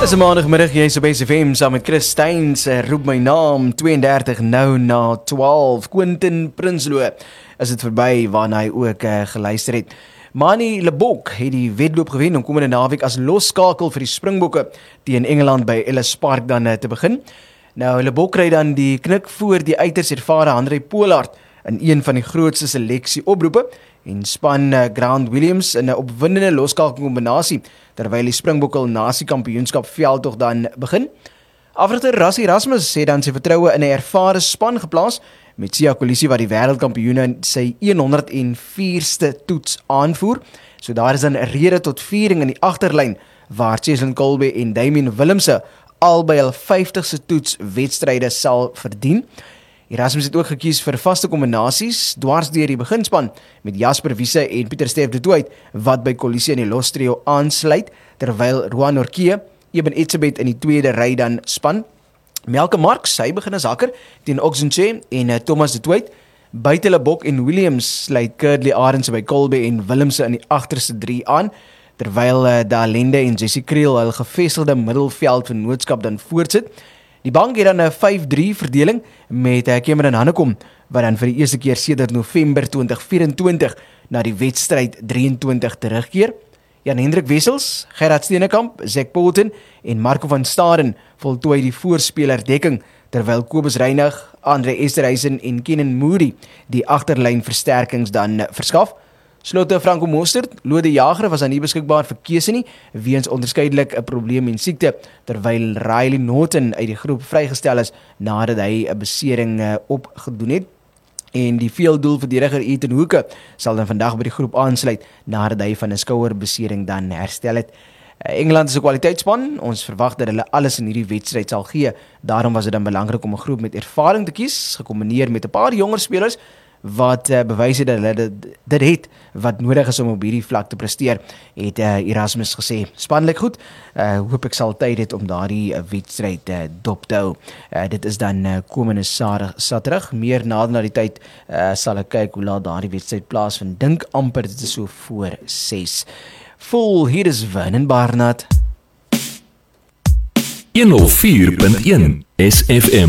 Dis 'n maandagmiddag, jy is op SFM saam met Chris Steins, roep my naam, 32 nou na 12, Quentin Prinsloo is dit verby, waarna hy ook geluister het. Manie Lebok het die wedloop gewen om komende naweek as losskakel vir die Springbokke teen Engeland by Ellis Park dan te begin. Nou, Lebok kry dan die knik voor die uiters ervare André Pollard in een van die grootste seleksie oproepe en span Grant Williams in 'n opwindende loskakel kombinasie terwyl die Springbokke nasiekampioenskap veldtog dan begin. Afrigter Rassie Erasmus het dan sy vertroue in 'n ervare span geplaas met Siya Kolisi wat die wêreldkampioene in sy 104ste toets aanvoer. So daar is dan 'n rede tot viering in die agterlyn waar Cheslin Kolbe en Damian Willemse albei hul 50ste toets wedstryde sal verdien. Erasmus het ook gekies vir vaste kombinasies dwars deur die beginspan met Jasper Wiese en Pieter Stef de Tooyd wat by Kolisi in die lostrio aansluit, terwyl Roan Orkee, Eben Etzebeth in die tweede ry dan span. Melke Marx, hy begin as hakker teen Oxenche en Thomas de Tooyd. Buite Lebok en Williams sluit Curdley Arendse by Kolbe en Willemse in die agterste drie aan, terwyl Dalende en Jessie Kriel hul gevestigde middelveld vennootskap dan voortsit. Die bank het dan 'n 5-3 verdeling met Cameron Hannekom, wat dan vir die eerste keer sedert November 2024 na die wedstryd 23 terugkeer. Jan-Hendrik Wessels, Gerard Steenekamp, Zach Polton en Marco van Staden voltooi die voorspelerdekking, terwyl Kobus Reinig, Andre Esterhuizen en Kenan Moody die agterlyn versterkings dan verskaf. Slotte Franco Mostert, Lode Jager was dan nie beskikbaar vir keuse nie, weens onderskeidelik 'n probleem en siekte, terwyl Riley Norton uit die groep vrygestel is nadat hy 'n besering opgedoen het. En die veeldoelverdediger Ethan Hoeke sal dan vandag by die groep aansluit nadat hy van 'n skouerbesering dan herstel het. Engeland is 'n kwaliteitsspan, ons verwag dat hulle alles in hierdie wedstryd sal gee. Daarom was dit dan belangrik om 'n groep met ervaring te kies, gekombineer met 'n paar jonger spelers wat bewys het dat hulle dit het wat nodig is om op hierdie vlak te presteer, het Erasmus gesê. Span lyk goed, hoop ek sal tyd het om daardie wedstryd dop te hou. Dit is dan komende Saterdag, meer nader na die tyd sal ek kyk hoe laat daardie wedstryd plaasvind. Dink amper dit is so voor 6. Vol, hier is Vernon Barnard. 104.1 SFM